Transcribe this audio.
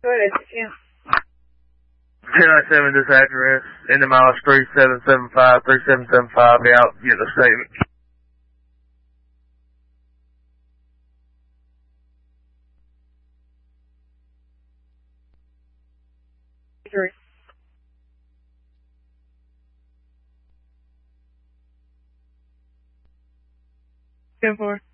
Go ahead, yeah. 1097 this address, in the miles 3775, 3775, be out, get the statement. Three. 10-4.